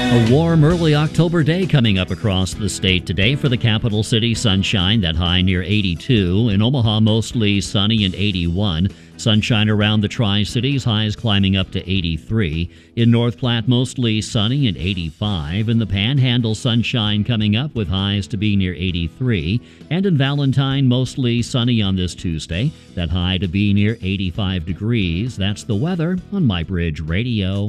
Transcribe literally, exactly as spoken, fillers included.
A warm early October day coming up across the state today. For the capital city, sunshine, that high near eighty-two. In Omaha, mostly sunny and eighty-one. Sunshine around the Tri-Cities, highs climbing up to eighty-three. In North Platte, mostly sunny and eighty-five. In the Panhandle, sunshine coming up with highs to be near eighty-three. And in Valentine, mostly sunny on this Tuesday. That high to be near eighty-five degrees. That's the weather on My Bridge Radio.